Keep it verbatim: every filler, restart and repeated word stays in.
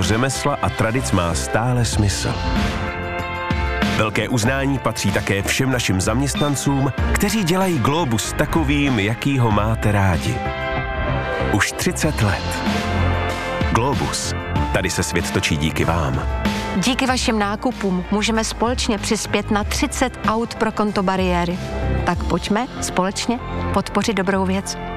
řemesla a tradic má stále smysl. Velké uznání patří také všem našim zaměstnancům, kteří dělají Globus takovým, jaký ho máte rádi. Už třicet let. Globus. Tady se svět točí díky vám. Díky vašim nákupům můžeme společně přispět na třicet aut pro konto bariéry. Tak pojďme společně podpořit dobrou věc.